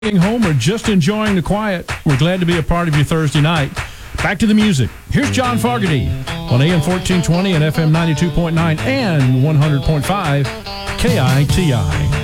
home or just enjoying the quiet, we're glad to be a part of your Thursday night. Back to the music. Here's John Fogerty on AM 1420 and FM 92.9 and 100.5 KITI.